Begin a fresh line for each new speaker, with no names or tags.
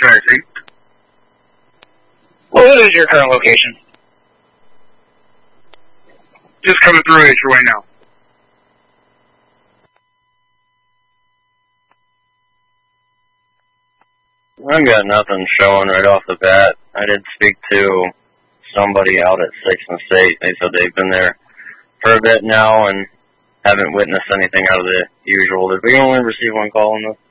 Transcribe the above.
Tracy.
What is your current location?
Just coming through Acer right now.
I got nothing showing right off the bat. I did speak to somebody out at 6th and State. They said they've been there for a bit now and haven't witnessed anything out of the usual. Did we only receive one call on this?